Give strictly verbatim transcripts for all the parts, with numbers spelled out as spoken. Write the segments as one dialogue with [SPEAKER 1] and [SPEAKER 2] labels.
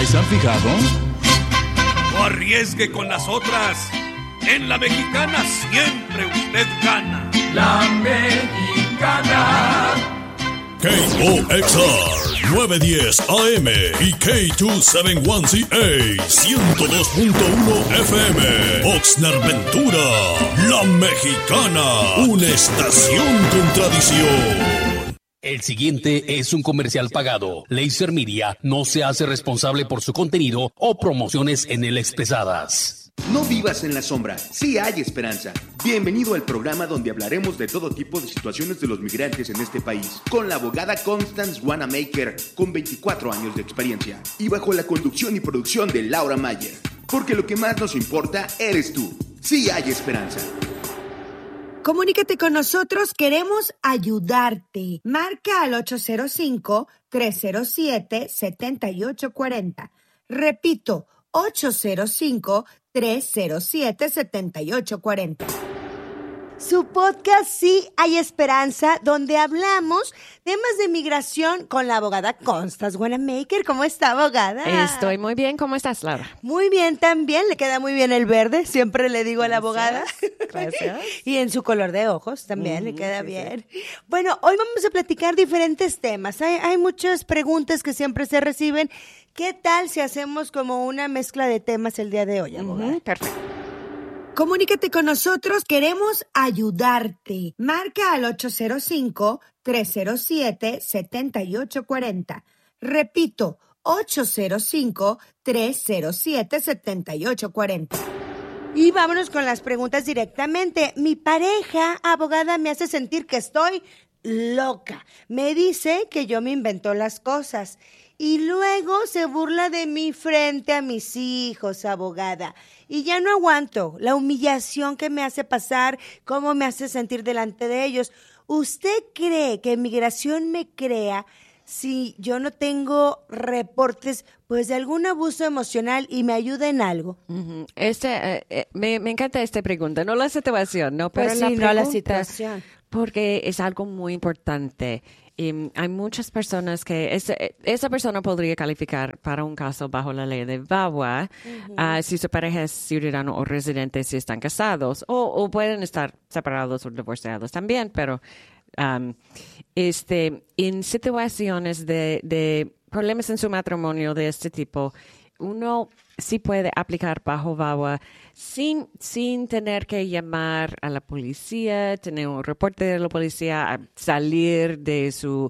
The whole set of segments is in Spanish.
[SPEAKER 1] se han fijado?
[SPEAKER 2] No arriesgue con las otras. En La Mexicana siempre usted gana.
[SPEAKER 3] La Mexicana.
[SPEAKER 4] K O X R nueve diez A M y K doscientos setenta y uno C A ciento dos punto uno F M. Oxnard Ventura, La Mexicana, una estación con tradición.
[SPEAKER 5] El siguiente es un comercial pagado. Laser Media no se hace responsable por su contenido o promociones en él expresadas.
[SPEAKER 6] No vivas en la sombra, sí hay esperanza. Bienvenido al programa donde hablaremos de todo tipo de situaciones de los migrantes en este país, con la abogada Constance Wanamaker, con veinticuatro años de experiencia, y bajo la conducción y producción de Laura Mayer. Porque lo que más nos importa eres tú. Sí hay esperanza.
[SPEAKER 7] Comunícate con nosotros, queremos ayudarte. Marca al ocho cero cinco, tres cero siete, siete ocho cuatro cero. Repito, ocho cero cinco, tres cero siete, siete ocho cuatro cero. Su podcast Sí hay Esperanza, donde hablamos temas de migración con la abogada Constance Wanamaker. ¿Cómo está, abogada?
[SPEAKER 8] Estoy muy bien. ¿Cómo estás, Laura?
[SPEAKER 7] Muy bien también. Le queda muy bien el verde. Siempre le digo a la abogada.
[SPEAKER 8] Gracias.
[SPEAKER 7] Y en su color de ojos también mm, le queda
[SPEAKER 8] sí,
[SPEAKER 7] bien.
[SPEAKER 8] Sí.
[SPEAKER 7] Bueno, hoy vamos a platicar diferentes temas. Hay, hay muchas preguntas que siempre se reciben. ¿Qué tal si hacemos como una mezcla de temas el día de hoy, abogada?
[SPEAKER 8] Uh-huh, perfecto.
[SPEAKER 7] Comunícate con nosotros, queremos ayudarte. Marca al ocho cero cinco, tres cero siete, siete ocho cuatro cero. Repito, ocho cero cinco, tres cero siete, siete ocho cuatro cero. Y vámonos con las preguntas directamente. Mi pareja, abogada, me hace sentir que estoy loca. Me dice que yo me invento las cosas. Y luego se burla de mí frente a mis hijos, abogada. Y ya no aguanto la humillación que me hace pasar, cómo me hace sentir delante de ellos. ¿Usted cree que migración me crea si yo no tengo reportes pues de algún abuso emocional y me ayuda en algo?
[SPEAKER 8] Uh-huh. Este, eh, me, me encanta esta pregunta, no la situación, ¿no? Pero
[SPEAKER 7] pues
[SPEAKER 8] la
[SPEAKER 7] sí,
[SPEAKER 8] pregunta,
[SPEAKER 7] no la situación.
[SPEAKER 8] Porque es algo muy importante. Y hay muchas personas que esa, esa persona podría calificar para un caso bajo la ley de V A W A uh-huh. uh, si su pareja es ciudadano o residente, si están casados o, o pueden estar separados o divorciados también, pero um, este, en situaciones de, de problemas en su matrimonio de este tipo, uno sí puede aplicar bajo V A W A sin, sin tener que llamar a la policía, tener un reporte de la policía, salir de su,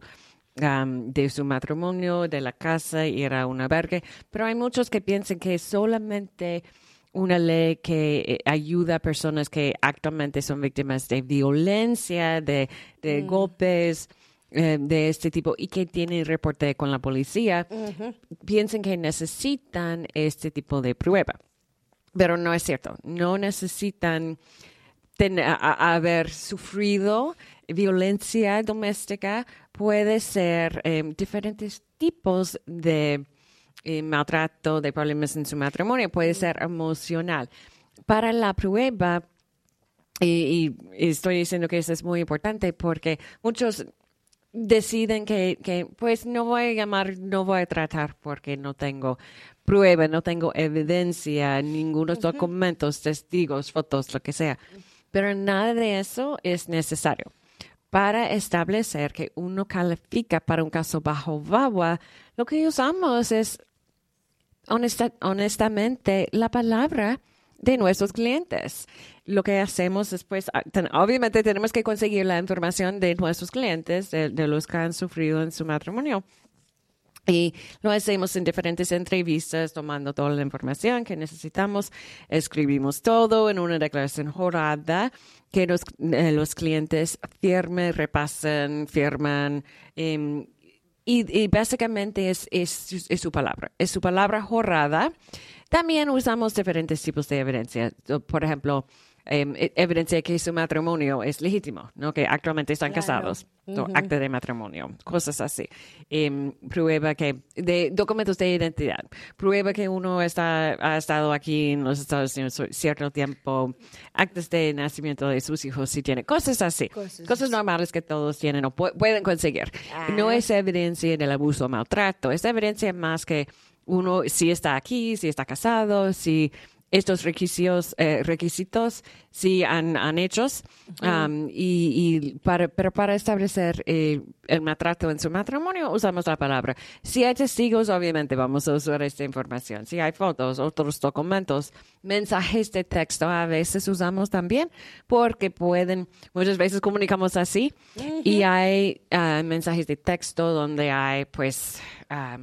[SPEAKER 8] um, de su matrimonio, de la casa, ir a un albergue. Pero hay muchos que piensan que es solamente una ley que ayuda a personas que actualmente son víctimas de violencia, de, de mm. golpes, Eh, de este tipo y que tienen reporte con la policía, uh-huh. piensan que necesitan este tipo de prueba. Pero no es cierto. No necesitan ten, a, a haber sufrido violencia doméstica. Puede ser eh, diferentes tipos de eh, maltrato, de problemas en su matrimonio. Puede ser emocional. Para la prueba, y, y estoy diciendo que eso es muy importante porque muchos deciden que, que, pues, no voy a llamar, no voy a tratar porque no tengo prueba, no tengo evidencia, ningunos uh-huh. documentos, testigos, fotos, lo que sea. Pero nada de eso es necesario. Para establecer que uno califica para un caso bajo V A W A, lo que usamos es, honesta, honestamente, la palabra de nuestros clientes. Lo que hacemos después, obviamente tenemos que conseguir la información de nuestros clientes, de, de los que han sufrido en su matrimonio. Y lo hacemos en diferentes entrevistas, tomando toda la información que necesitamos. Escribimos todo en una declaración jurada que los, eh, los clientes firmen, repasan, firman. Eh, y, y básicamente es, es, es su palabra. Es su palabra jurada. También usamos diferentes tipos de evidencia. Por ejemplo, eh, evidencia que su matrimonio es legítimo, ¿no? Que actualmente están claro. casados. Uh-huh. Acta de matrimonio, cosas así. Eh, prueba que, de documentos de identidad. Prueba que uno está, ha estado aquí en los Estados Unidos cierto tiempo. Actas de nacimiento de sus hijos si tiene. Cosas así. Cosas, cosas normales que todos tienen o pu- pueden conseguir. Ah. No es evidencia del abuso o maltrato. Es evidencia más que uno si está aquí, si está casado, si estos requisitos, eh, requisitos sí han, han hechos, uh-huh. um, y, y para, pero para establecer eh, el maltrato en su matrimonio usamos la palabra. Si hay testigos, obviamente vamos a usar esta información. Si hay fotos, otros documentos, mensajes de texto, a veces usamos también porque pueden, muchas veces comunicamos así, uh-huh. y hay uh, mensajes de texto donde hay pues... Uh,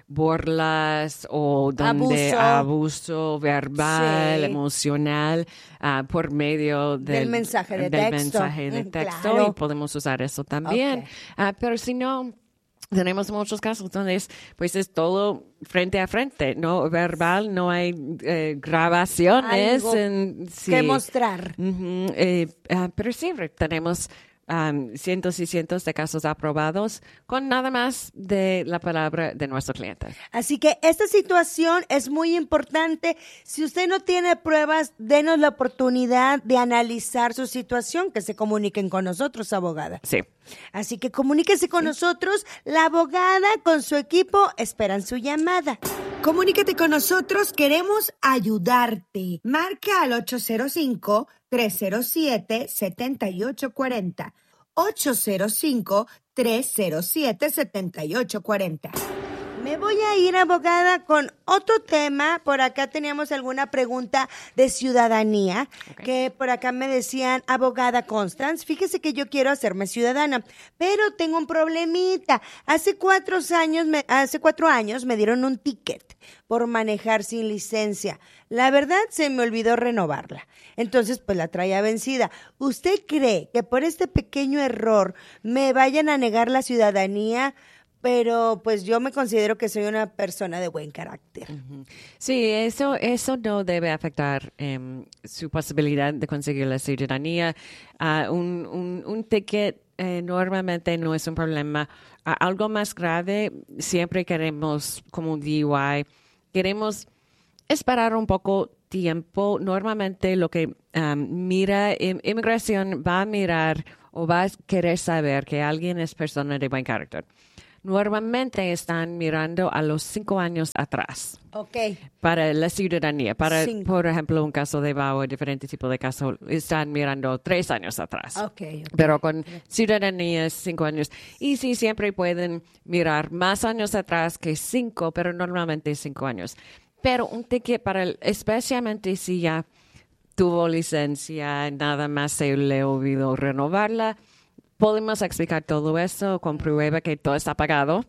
[SPEAKER 8] burlas o donde
[SPEAKER 7] abuso,
[SPEAKER 8] abuso verbal,
[SPEAKER 7] sí.
[SPEAKER 8] emocional, uh, por medio del,
[SPEAKER 7] del mensaje de
[SPEAKER 8] del
[SPEAKER 7] texto.
[SPEAKER 8] mensaje de texto,
[SPEAKER 7] claro.
[SPEAKER 8] y podemos usar eso también. Okay. Uh, pero si no, tenemos muchos casos donde es, pues es todo frente a frente, no verbal, no hay eh, grabaciones.
[SPEAKER 7] Algo
[SPEAKER 8] en, sí.
[SPEAKER 7] que mostrar.
[SPEAKER 8] Uh-huh, eh, uh, pero sí, tenemos Um, cientos y cientos de casos aprobados con nada más de la palabra de nuestro cliente.
[SPEAKER 7] Así que esta situación es muy importante. Si usted no tiene pruebas, denos la oportunidad de analizar su situación, que se comuniquen con nosotros, abogada.
[SPEAKER 8] Sí.
[SPEAKER 7] Así que comuníquese con sí. nosotros. La abogada con su equipo esperan su llamada. Comuníquete con nosotros, queremos ayudarte. Marca al ocho cero cinco, tres cero siete, siete ocho cuatro cero. ocho cero cinco, tres cero siete, siete ocho cuatro cero. Me voy a ir, abogada, con otro tema. Por acá teníamos alguna pregunta de ciudadanía, okay. que por acá me decían, abogada Constance, fíjese que yo quiero hacerme ciudadana, pero tengo un problemita. Hace cuatro años, me, hace cuatro años me dieron un ticket por manejar sin licencia. La verdad, se me olvidó renovarla. Entonces, pues la traía vencida. ¿Usted cree que por este pequeño error me vayan a negar la ciudadanía? Pero pues yo me considero que soy una persona de buen carácter.
[SPEAKER 8] Uh-huh. Sí, eso eso no debe afectar um, su posibilidad de conseguir la ciudadanía. Uh, un, un, un ticket eh, normalmente no es un problema. Uh, algo más grave, siempre queremos, como un D U I, queremos esperar un poco tiempo. Normalmente lo que um, mira, in, inmigración va a mirar o va a querer saber que alguien es persona de buen carácter. Normalmente están mirando a los cinco años atrás.
[SPEAKER 7] Okay.
[SPEAKER 8] Para la ciudadanía. Para,
[SPEAKER 7] Cinco.
[SPEAKER 8] por ejemplo, un caso de V A W A, diferentes tipos de casos, están mirando tres años atrás.
[SPEAKER 7] Okay, okay.
[SPEAKER 8] Pero con ciudadanía, cinco años. Y sí, siempre pueden mirar más años atrás que cinco, pero normalmente cinco años. Pero un ticket para, el, especialmente si ya tuvo licencia, nada más se le olvidó renovarla, podemos explicar todo eso con prueba que todo está pagado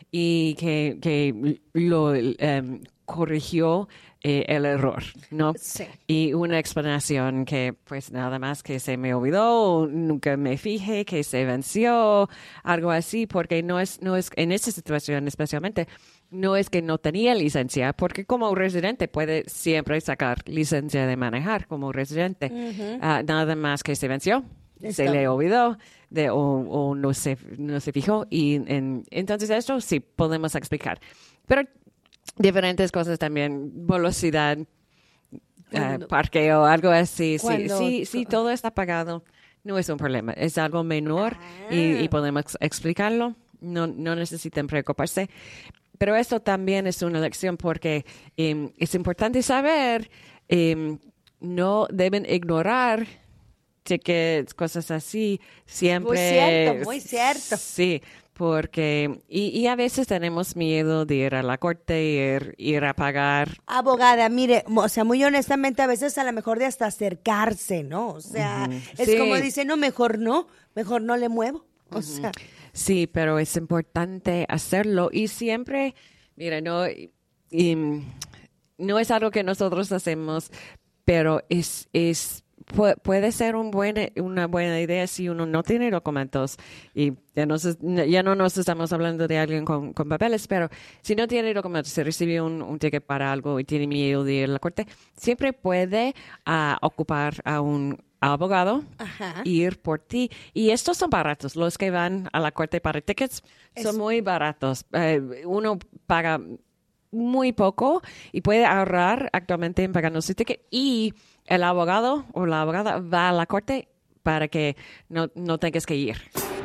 [SPEAKER 8] y que, que lo um, corrigió eh, el error, ¿no?
[SPEAKER 7] Sí.
[SPEAKER 8] Y una explanación que, pues, nada más que se me olvidó, nunca me fijé, que se venció, algo así, porque no es, no es, en esta situación especialmente, no es que no tenía licencia, porque como residente puede siempre sacar licencia de manejar como residente, uh-huh. uh, nada más que se venció. Se le olvidó de, o, o no, se, no se fijó. Y en, entonces esto sí podemos explicar. Pero diferentes cosas también, velocidad, uh, parqueo, algo así. Sí, sí, sí, todo está pagado. No es un problema. Es algo menor ah. y, y podemos explicarlo. No, no necesitan preocuparse. Pero esto también es una lección porque um, es importante saber, um, no deben ignorar tickets, cosas así, siempre.
[SPEAKER 7] Muy cierto, muy cierto.
[SPEAKER 8] Sí, porque, y, y a veces tenemos miedo de ir a la corte, ir, ir a pagar.
[SPEAKER 7] Abogada, mire, o sea, muy honestamente, a veces a lo mejor de hasta acercarse, ¿no? O sea, uh-huh. es
[SPEAKER 8] sí.
[SPEAKER 7] como dice, no, mejor no, mejor no le muevo, o uh-huh. sea.
[SPEAKER 8] Sí, pero es importante hacerlo y siempre, mira, no, y, no es algo que nosotros hacemos, pero es, es, puede ser un buen, una buena idea si uno no tiene documentos y ya, no, ya no nos estamos hablando de alguien con, con papeles, pero si no tiene documentos, si recibe un, un ticket para algo y tiene miedo de ir a la corte, siempre puede uh, ocupar a un abogado,
[SPEAKER 7] Ajá.
[SPEAKER 8] ir por ti. Y estos son baratos. Los que van a la corte para tickets es... son muy baratos. Uh, uno paga muy poco y puede ahorrar actualmente en pagando su ticket y el abogado o la abogada va a la corte para que no, no tengas que ir.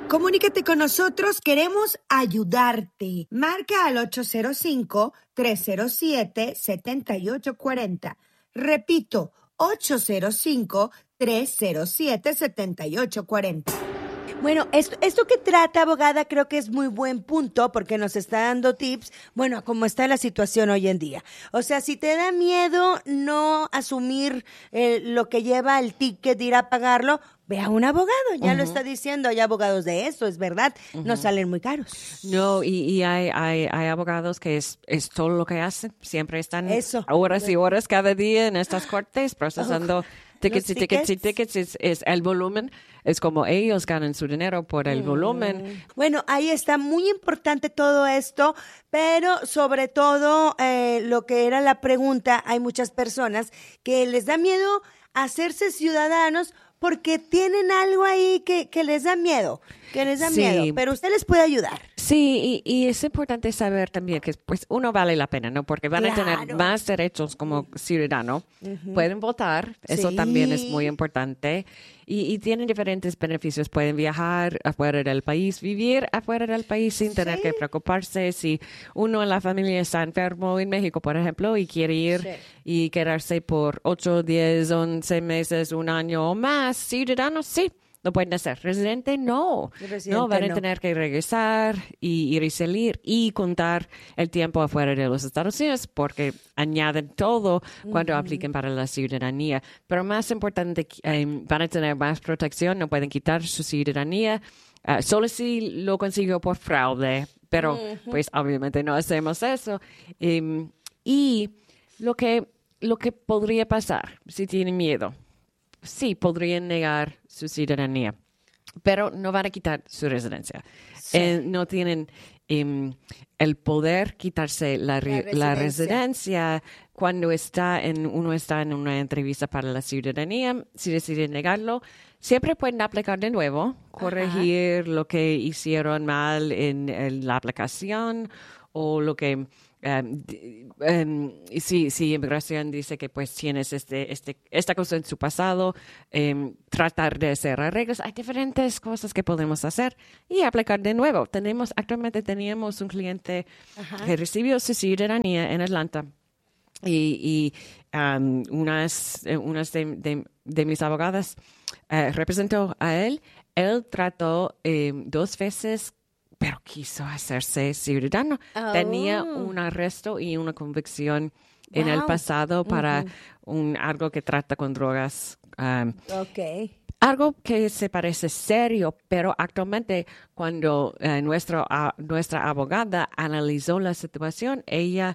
[SPEAKER 7] Comunícate con nosotros, queremos ayudarte. Marca al ocho cero cinco, tres cero siete, siete ocho cuatro cero. Repito, ocho cero cinco, tres cero siete, siete ocho cuatro cero.
[SPEAKER 1] Bueno, esto, esto que trata, abogada, creo que es muy buen punto porque nos está dando tips, bueno, cómo está la situación hoy en día. O sea, si te da miedo no asumir eh, lo que lleva el ticket de ir a pagarlo, ve a un abogado, ya uh-huh. lo está diciendo, hay abogados de eso, es verdad, uh-huh. no salen muy caros.
[SPEAKER 8] No, y, y hay, hay, hay abogados que es, es todo lo que hacen, siempre están
[SPEAKER 1] eso.
[SPEAKER 8] horas y horas cada día en estas cortes procesando... Oh. Tickets y tickets y tickets es, es el volumen, es como ellos ganan su dinero por el mm. volumen.
[SPEAKER 1] Bueno, ahí está muy importante todo esto, pero sobre todo eh, lo que era la pregunta, hay muchas personas que les da miedo hacerse ciudadanos porque tienen algo ahí que, que les da miedo, que les da sí. miedo, pero usted les puede ayudar.
[SPEAKER 8] Sí, y, y es importante saber también que pues uno vale la pena, ¿no? Porque van claro. a tener más derechos como ciudadano, uh-huh. pueden votar, eso sí. también es muy importante, y, y tienen diferentes beneficios, pueden viajar afuera del país, vivir afuera del país sin tener sí. que preocuparse si uno en la familia está enfermo en México, por ejemplo, y quiere ir sí. y quedarse por ocho, diez, once meses, un año o más, ciudadanos, sí. Lo pueden hacer. Residente, no. Residente, no, van a no. tener que regresar y ir y salir y contar el tiempo afuera de los Estados Unidos porque añaden todo cuando uh-huh. apliquen para la ciudadanía. Pero más importante, um, van a tener más protección, no pueden quitar su ciudadanía. Uh, solo si lo consiguió por fraude, pero uh-huh. pues obviamente no hacemos eso. Um, y lo que, lo que podría pasar si tienen miedo, sí, podrían negar su ciudadanía, pero no van a quitar su residencia. Sí. Eh, no tienen um, el poder quitarse la, re- la, residencia. la residencia cuando está en, uno está en una entrevista para la ciudadanía. Si deciden negarlo, siempre pueden aplicar de nuevo, corregir Ajá. lo que hicieron mal en, en la aplicación o lo que... Um, um, si, si inmigración dice que pues tienes este, este, esta cosa en su pasado, um, tratar de hacer arreglos, hay diferentes cosas que podemos hacer y aplicar de nuevo. Tenemos, actualmente teníamos un cliente Ajá. que recibió su ciudadanía en Atlanta y, y um, unas, unas de, de, de mis abogadas uh, representó a él. Él trató um, dos veces pero quiso hacerse ciudadano. Oh. Tenía un arresto y una convicción wow. en el pasado para uh-huh. un, algo que trata con drogas. Um,
[SPEAKER 1] okay.
[SPEAKER 8] Algo que se parece serio, pero actualmente cuando uh, nuestro, uh, nuestra abogada analizó la situación, ella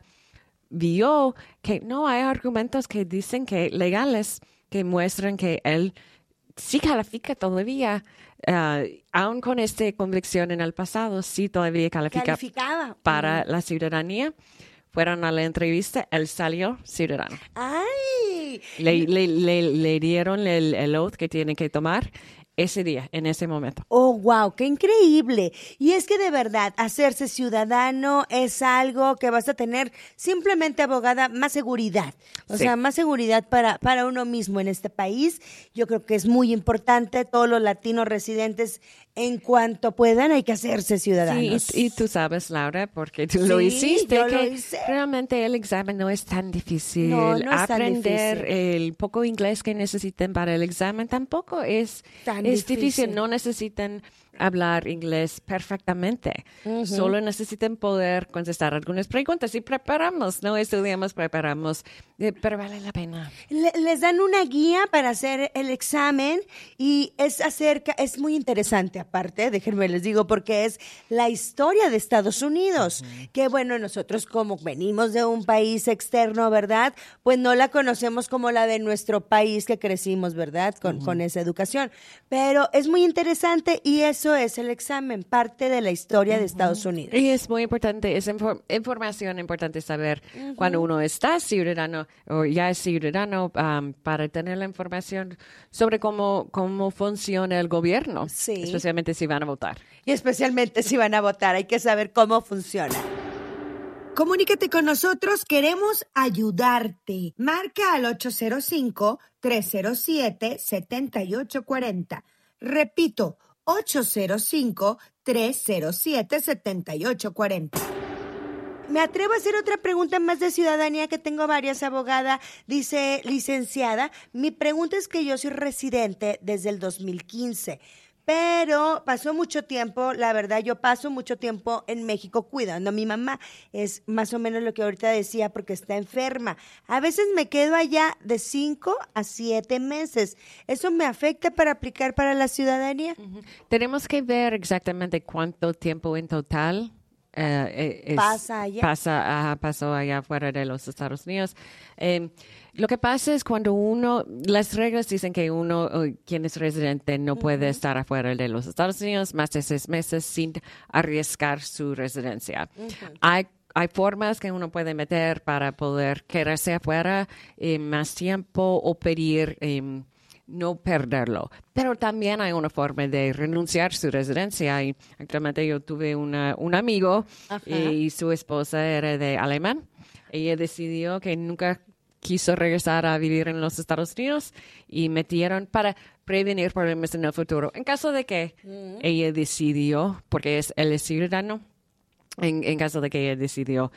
[SPEAKER 8] vio que no hay argumentos que dicen que legales que muestran que él sí califica todavía. Uh, aún con esta convicción en el pasado, sí todavía califica
[SPEAKER 1] Calificaba.
[SPEAKER 8] para
[SPEAKER 1] mm.
[SPEAKER 8] la ciudadanía. Fueron a la entrevista, él salió ciudadano.
[SPEAKER 1] ¡Ay!
[SPEAKER 8] Le, le, le, le dieron el, el oath que tiene que tomar ese día, en ese momento.
[SPEAKER 1] ¡Oh, wow! ¡Qué increíble! Y es que de verdad, hacerse ciudadano es algo que vas a tener simplemente, abogada, más seguridad. O sí. sea, más seguridad para, para uno mismo en este país. Yo creo que es muy importante. Todos los latinos residentes, en cuanto puedan, hay que hacerse ciudadanos.
[SPEAKER 8] Sí, y, y tú sabes, Laura, porque tú
[SPEAKER 1] sí,
[SPEAKER 8] lo hiciste,
[SPEAKER 1] yo
[SPEAKER 8] que
[SPEAKER 1] lo hice.
[SPEAKER 8] Realmente el examen no es tan difícil.
[SPEAKER 1] No, no es
[SPEAKER 8] Aprender
[SPEAKER 1] tan difícil.
[SPEAKER 8] El poco inglés que necesiten para el examen tampoco es
[SPEAKER 1] tan
[SPEAKER 8] es difícil.
[SPEAKER 1] difícil.
[SPEAKER 8] No necesitan hablar inglés perfectamente. Uh-huh. Solo necesitan poder contestar algunas preguntas y preparamos, no estudiamos, preparamos, eh, pero vale la pena.
[SPEAKER 1] Le, les dan una guía para hacer el examen y es acerca, es muy interesante aparte, déjenme les digo, porque es la historia de Estados Unidos, uh-huh. que bueno, nosotros como venimos de un país externo, ¿verdad? Pues no la conocemos como la de nuestro país que crecimos, ¿verdad? Con, uh-huh. con esa educación, pero es muy interesante y es Eso es el examen, parte de la historia uh-huh. de Estados Unidos.
[SPEAKER 8] Y es muy importante, es infor- información importante saber uh-huh. cuando uno está ciudadano o ya es ciudadano um, para tener la información sobre cómo, cómo funciona el gobierno,
[SPEAKER 1] sí.
[SPEAKER 8] especialmente si van a votar.
[SPEAKER 1] Y especialmente si van a votar, hay que saber cómo funciona.
[SPEAKER 7] Comunícate con nosotros, queremos ayudarte. Marca al ocho cero cinco, tres cero siete, siete ocho cuatro cero. Repito, ocho cero cinco, tres cero siete, siete ocho cuatro cero.
[SPEAKER 1] Me atrevo a hacer otra pregunta más de ciudadanía, que tengo varias, abogada. Dice, licenciada, mi pregunta es que yo soy residente desde el dos mil quince, pero pasó mucho tiempo, la verdad, yo paso mucho tiempo en México cuidando a mi mamá. Es más o menos lo que ahorita decía, porque está enferma. A veces me quedo allá de cinco a siete meses. ¿Eso me afecta para aplicar para la ciudadanía?
[SPEAKER 8] Uh-huh. Tenemos que ver exactamente cuánto tiempo en total Uh, es,
[SPEAKER 1] pasa allá.
[SPEAKER 8] Pasa, uh, pasó allá fuera de los Estados Unidos. Eh, lo que pasa es cuando uno, las reglas dicen que uno, uh, quien es residente, no uh-huh. puede estar afuera de los Estados Unidos más de seis meses sin arriesgar su residencia. Uh-huh. Hay Hay formas que uno puede meter para poder quedarse afuera eh, más tiempo o pedir eh, no perderlo. Pero también hay una forma de renunciar a su residencia. Y actualmente yo tuve una, un amigo y su esposa era de alemán. Ella decidió que nunca quiso regresar a vivir en los Estados Unidos y metieron para prevenir problemas en el futuro. En caso de que mm. ella decidió, porque es, él es ciudadano, en, en caso de que ella decidió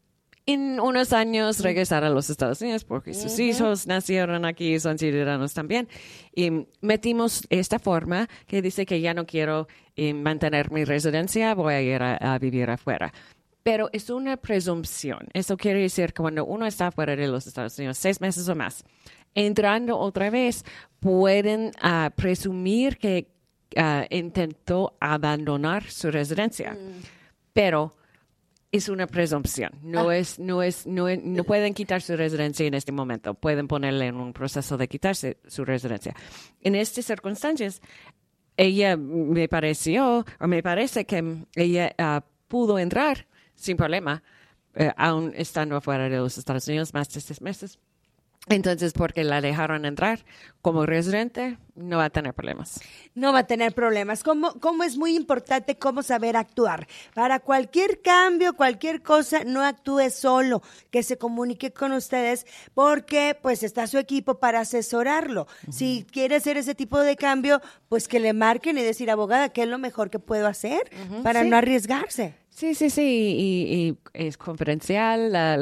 [SPEAKER 8] en unos años regresar a los Estados Unidos porque sus uh-huh. hijos nacieron aquí, son ciudadanos también. Y metimos esta forma que dice que ya no quiero eh, mantener mi residencia, voy a ir a, a vivir afuera. Pero es una presunción. Eso quiere decir que cuando uno está fuera de los Estados Unidos seis meses o más, entrando otra vez, pueden uh, presumir que uh, intentó abandonar su residencia. Mm. Pero es una presunción. No ah. es, no es, no, no pueden quitar su residencia en este momento. Pueden ponerle en un proceso de quitarse su residencia. En estas circunstancias, ella me pareció, o me parece que ella uh, pudo entrar sin problema, uh, aún estando afuera de los Estados Unidos más de seis meses. Entonces, porque la dejaron entrar como residente, no va a tener problemas.
[SPEAKER 1] No va a tener problemas. ¿Cómo, cómo es muy importante cómo saber actuar? Para cualquier cambio, cualquier cosa, no actúe solo, que se comunique con ustedes, porque pues está su equipo para asesorarlo. Uh-huh. Si quiere hacer ese tipo de cambio, pues que le marquen y decir, abogada, ¿qué es lo mejor que puedo hacer uh-huh, para sí. no arriesgarse?
[SPEAKER 8] Sí, sí, sí, y, y es confidencial. La,